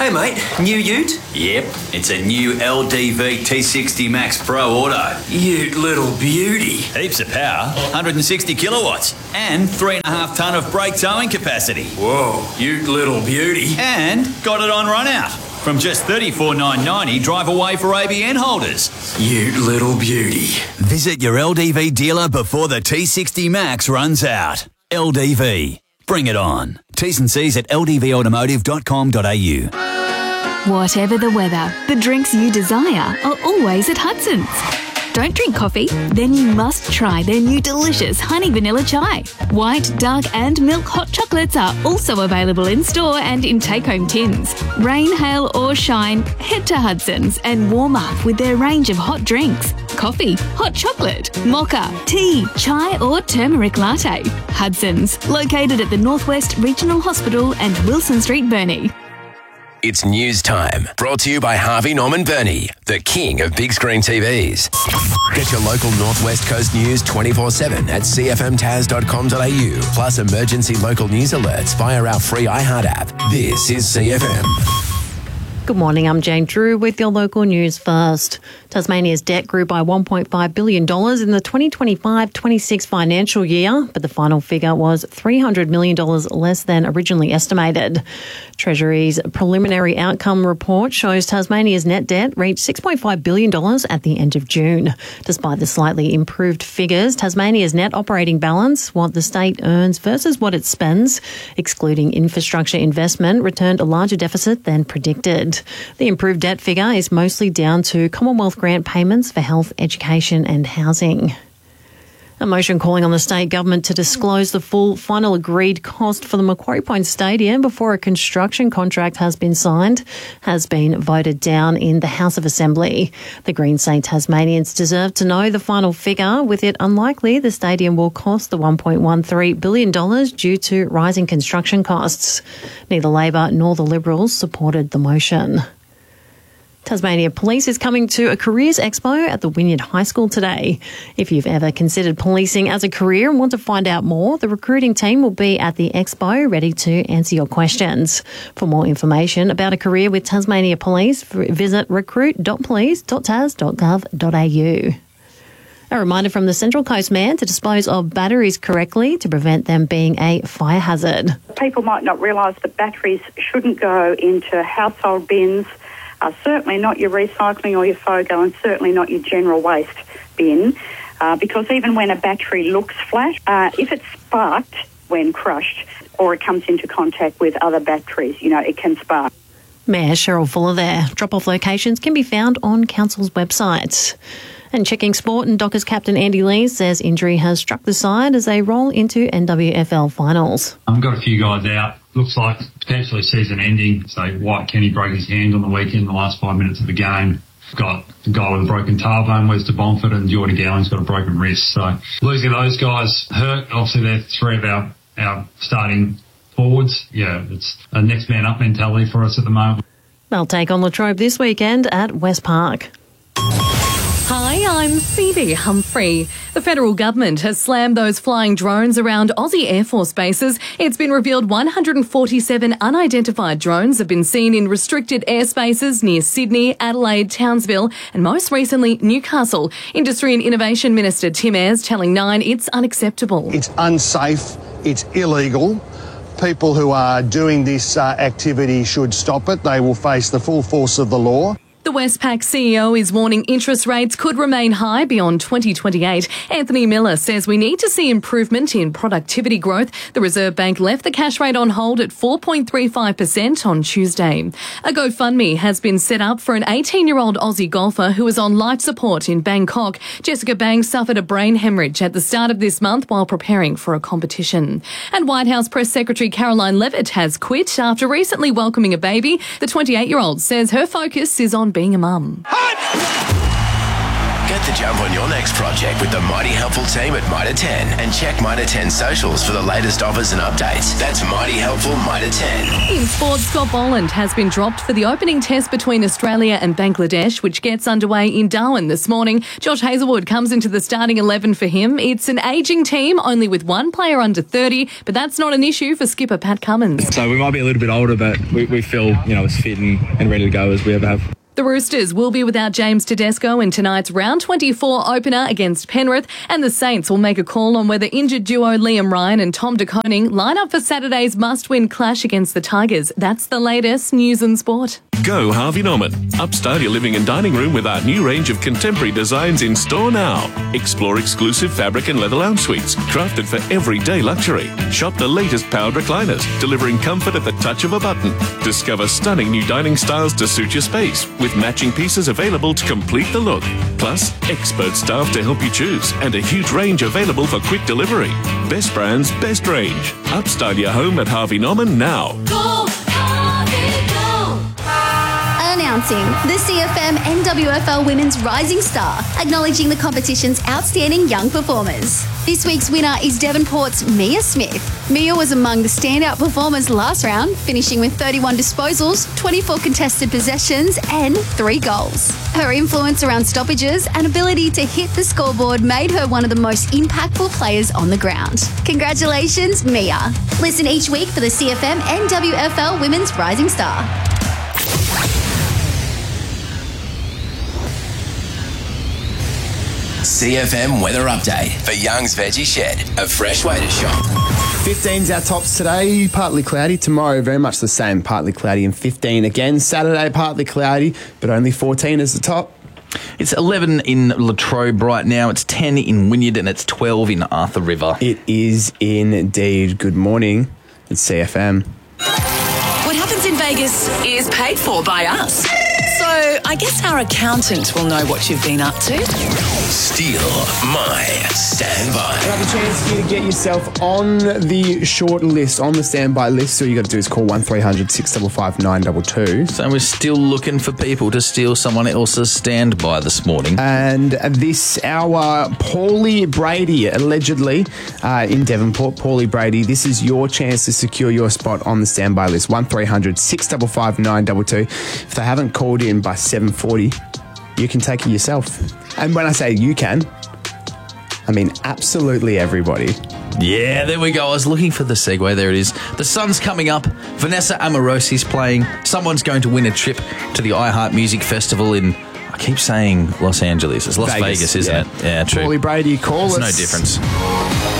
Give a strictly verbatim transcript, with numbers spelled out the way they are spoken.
Hey mate, new ute? Yep, it's a new L D V T sixty Max Pro Auto. Ute little beauty. Heaps of power, one hundred sixty kilowatts, and three and a half tonne of brake towing capacity. Whoa, ute little beauty. And got it on run out. From just thirty-four thousand nine hundred ninety dollars, drive away for A B N holders. Ute little beauty. Visit your L D V dealer before the T sixty Max runs out. L D V. Bring it on. T's and C's at l d v automotive dot com dot a u. Whatever the weather, the drinks you desire are always at Hudson's. Don't drink coffee? Then you must try their new delicious honey vanilla chai. White, dark and milk hot chocolates are also available in store and in take-home tins. Rain, hail or shine, head to Hudson's and warm up with their range of hot drinks. Coffee, hot chocolate, mocha, tea, chai or turmeric latte. Hudson's, located at the Northwest Regional Hospital and Wilson Street, Burnie. It's news time, brought to you by Harvey Norman Burnie, the king of big screen T Vs. Get your local Northwest Coast news twenty-four seven at c f m taz dot com dot a u, plus emergency local news alerts via our free iHeart app. This is C F M. Good morning, I'm Jane Drew with your local news first. Tasmania's debt grew by one point five billion dollars in the twenty twenty-five twenty-six financial year, but the final figure was three hundred million dollars less than originally estimated. Treasury's preliminary outcome report shows Tasmania's net debt reached six point five billion dollars at the end of June. Despite the slightly improved figures, Tasmania's net operating balance, what the state earns versus what it spends, excluding infrastructure investment, returned a larger deficit than predicted. The improved debt figure is mostly down to Commonwealth grant payments for health, education and housing. A motion calling on the state government to disclose the full final agreed cost for the Macquarie Point Stadium before a construction contract has been signed has been voted down in the House of Assembly. The Greens say Tasmanians deserve to know the final figure, with it unlikely the stadium will cost the one point one three billion dollars due to rising construction costs. Neither Labor nor the Liberals supported the motion. Tasmania Police is coming to a Careers Expo at the Wynyard High School today. If you've ever considered policing as a career and want to find out more, the recruiting team will be at the expo ready to answer your questions. For more information about a career with Tasmania Police, visit recruit dot police dot tas dot gov dot a u. A reminder from the Central Coast Man to dispose of batteries correctly to prevent them being a fire hazard. People might not realise that batteries shouldn't go into household bins, Uh, certainly not your recycling or your FOGO, and certainly not your general waste bin, uh, because even when a battery looks flat, uh, if it's sparked when crushed or it comes into contact with other batteries, you know, it can spark. Mayor Cheryl Fuller there. Drop-off locations can be found on Council's website. And checking sport, and Dockers captain Andy Lee says injury has struck the side as they roll into N W F L finals. I've got a few guys out. Looks like potentially season ending. So White Kenny broke his hand on the weekend, the last five minutes of the game. Got the guy with a broken tailbone, Wes de Bonford, and Jordy Gowing's got a broken wrist. So losing those guys hurt. Obviously, they're three of our, our starting forwards. Yeah, it's a next man up mentality for us at the moment. They'll take on Latrobe this weekend at West Park. Hi, I'm Phoebe Humphrey. The federal government has slammed those flying drones around Aussie Air Force bases. It's been revealed one hundred forty-seven unidentified drones have been seen in restricted airspaces near Sydney, Adelaide, Townsville and most recently Newcastle. Industry and Innovation Minister Tim Ayres telling Nine it's unacceptable. It's unsafe, it's illegal. People who are doing this uh, activity should stop it. They will face the full force of the law. The Westpac C E O is warning interest rates could remain high beyond twenty twenty-eight. Anthony Miller says we need to see improvement in productivity growth. The Reserve Bank left the cash rate on hold at four point three five percent on Tuesday. A GoFundMe has been set up for an eighteen-year-old Aussie golfer who is on life support in Bangkok. Jessica Bangs suffered a brain hemorrhage at the start of this month while preparing for a competition. And White House Press Secretary Caroline Leavitt has quit after recently welcoming a baby. The twenty-eight-year-old says her focus is on being a mum. Go Get the jump on your next project with the Mighty Helpful team at Mitre ten and check Mitre ten socials for the latest offers and updates. That's Mighty Helpful Mitre ten. In sports, Scott Boland has been dropped for the opening test between Australia and Bangladesh, which gets underway in Darwin this morning. Josh Hazelwood comes into the starting eleven for him. It's an ageing team, only with one player under thirty, but that's not an issue for skipper Pat Cummins. So we might be a little bit older, but we, we feel, you know, as fit and, and ready to go as we ever have. The Roosters will be without James Tedesco in tonight's round twenty-four opener against Penrith, and the Saints will make a call on whether injured duo Liam Ryan and Tom De Koning line up for Saturday's must-win clash against the Tigers. That's the latest news and sport. Go Harvey Norman. Upstyle your living and dining room with our new range of contemporary designs in store now. Explore exclusive fabric and leather lounge suites, crafted for everyday luxury. Shop the latest powered recliners, delivering comfort at the touch of a button. Discover stunning new dining styles to suit your space, with matching pieces available to complete the look. Plus, expert staff to help you choose, and a huge range available for quick delivery. Best brands, best range. Upstyle your home at Harvey Norman now. Go, Harvey, go! Announcing the C F M N W F L Women's Rising Star, acknowledging the competition's outstanding young performers. This week's winner is Devonport's Mia Smith. Mia was among the standout performers last round, finishing with thirty-one disposals, twenty-four contested possessions and three goals. Her influence around stoppages and ability to hit the scoreboard made her one of the most impactful players on the ground. Congratulations, Mia. Listen each week for the C F M N W F L Women's Rising Star. C F M weather update for Young's Veggie Shed, a fresh way to shop. fifteen's our tops today, partly cloudy. Tomorrow, very much the same, partly cloudy and fifteen again. Saturday, partly cloudy, but only fourteen as the top. It's eleven in Latrobe right now, it's ten in Wynyard, and it's twelve in Arthur River. It is indeed. Good morning. It's C F M. What happens in Vegas is paid for by us. So I guess our accountant will know what you've been up to. Steal my standby. Another chance here to get yourself on the short list, on the standby list. So all you got to do is call one three hundred six five five nine two two. So we're still looking for people to steal someone else's standby this morning. And this hour, Paulie Brady, allegedly uh, in Devonport. Paulie Brady, this is your chance to secure your spot on the standby list. one three hundred six five five nine two two. If they haven't called in by seven forty, you can take it yourself. And when I say you can, I mean absolutely everybody. Yeah, there we go. I was looking for the segue. There it is. The sun's coming up. Vanessa Amorosi's playing. Someone's going to win a trip to the iHeart Music Festival in, I keep saying Los Angeles. It's Las Vegas, Vegas isn't yeah. it? Yeah, true. Paulie Brady, call There's us. no difference.